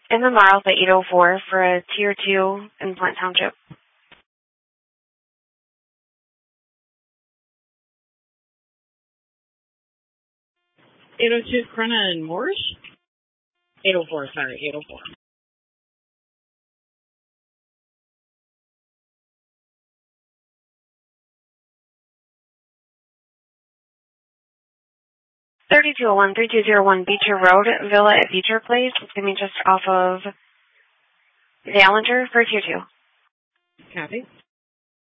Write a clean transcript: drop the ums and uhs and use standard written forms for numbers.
In the miles at 804 for a Tier 2 in Plant Township. 802 Corona and Morse? 804, sorry, 804. (3201) 3201 Beecher Road, Villa at Beecher Place. It's going to be just off of Vallinger for Tier 2. Copy.